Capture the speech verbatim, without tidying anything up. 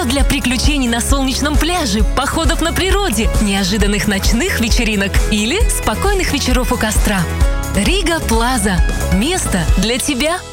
Все для приключений на солнечном пляже, походов на природе, неожиданных ночных вечеринок или спокойных вечеров у костра. Рига Плаза. Место для тебя.